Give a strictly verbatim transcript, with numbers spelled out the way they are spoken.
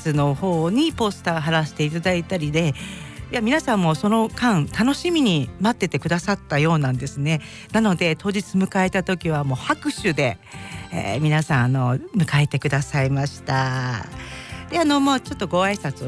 スの方にポスター貼らせていただいたりで、いや皆さんもその間楽しみに待っててくださったようなんですね。なので当日迎えた時はもう拍手で、えー、皆さんあの迎えてくださいました。であのもうちょっとご挨拶を